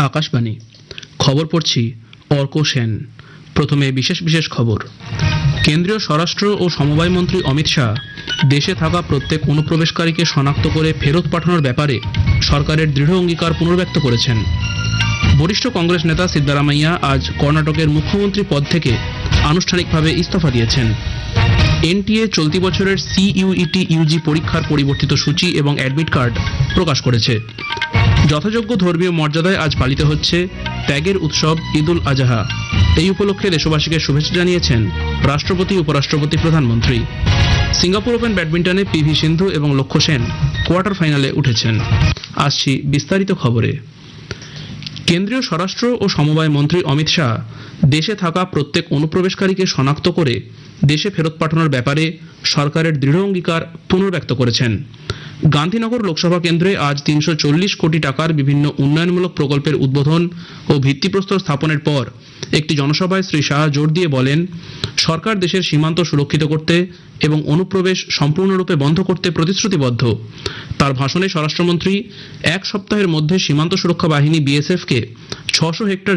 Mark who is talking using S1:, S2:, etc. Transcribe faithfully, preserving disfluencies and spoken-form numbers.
S1: আকাশবাণী খবর পড়ছি অর্ক সেন। প্রথমে বিশেষ বিশেষ খবর। কেন্দ্রীয় স্বরাষ্ট্র ও সমবায় মন্ত্রী অমিত শাহ দেশে থাকা প্রত্যেক অনুপ্রবেশকারীকে শনাক্ত করে ফেরত পাঠানোর ব্যাপারে সরকারের দৃঢ় অঙ্গীকার পুনর্ব্যক্ত করেছেন। বরিষ্ঠ কংগ্রেস নেতা সিদ্দারামাইয়া আজ কর্ণাটকের মুখ্যমন্ত্রী পদ থেকে আনুষ্ঠানিকভাবে ইস্তফা দিয়েছেন। এনটিএ চলতি বছরের সিইউইটি ইউজি পরীক্ষার পরিবর্তিত সূচি এবং অ্যাডমিট কার্ড প্রকাশ করেছে। যথাযোগ্য ধর্মীয় মর্যাদায় আজ পালিত হচ্ছে ত্যাগের উৎসব ঈদ উল আজহা। এই উপলক্ষে দেশবাসীকে শুভেচ্ছা জানিয়েছেন রাষ্ট্রপতি, উপরাষ্ট্রপতি, প্রধানমন্ত্রী। সিঙ্গাপুর ওপেন ব্যাডমিন্টনে পিভি সিন্ধু এবং লক্ষ্য সেন কোয়ার্টার ফাইনালে উঠেছেন। আসছি বিস্তারিত খবরে। কেন্দ্রীয় স্বরাষ্ট্র ও সমবায় মন্ত্রী অমিত শাহ দেশে থাকা প্রত্যেক অনুপ্রবেশকারীকে শনাক্ত করে দেশে ফেরত পাঠানোর ব্যাপারে সরকারের দৃঢ় অঙ্গীকার পুনর্ব্যক্ত করেছেন। গান্ধীনগর লোকসভা কেন্দ্রে আজ তিনশো চল্লিশ কোটি টাকার বিভিন্ন উন্নয়নমূলক প্রকল্পের উদ্বোধন ও ভিত্তিপ্রস্তর স্থাপনের পর একটি জনসভায় শ্রী শাহ জোর দিয়ে বলেন, সরকার দেশের সীমান্ত সুরক্ষিত করতে এবং অনুপ্রবেশ সম্পূর্ণরূপে বন্ধ করতে প্রতিশ্রুতিবদ্ধ। তার ভাষণে স্বরাষ্ট্রমন্ত্রী এক সপ্তাহের মধ্যে সীমান্ত সুরক্ষা বাহিনী বিএসএফকে ছশো হেক্টর